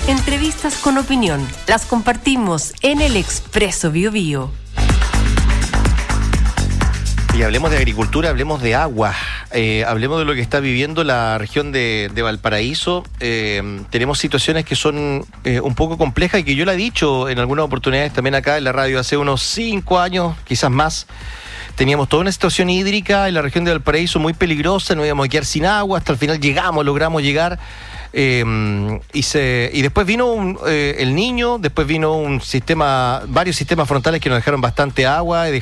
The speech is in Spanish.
Entrevistas con opinión. Las compartimos en el Expreso Biobío. Y hablemos de agricultura, hablemos de agua, hablemos de lo que está viviendo la región de Valparaíso. Tenemos situaciones que son un poco complejas y que yo la he dicho en algunas oportunidades también acá en la radio hace unos 5 años, quizás más. Teníamos toda una situación hídrica en la región de Valparaíso muy peligrosa, nos íbamos a quedar sin agua, hasta el final logramos llegar. Y después vino el Niño, después vino varios sistemas frontales que nos dejaron bastante agua.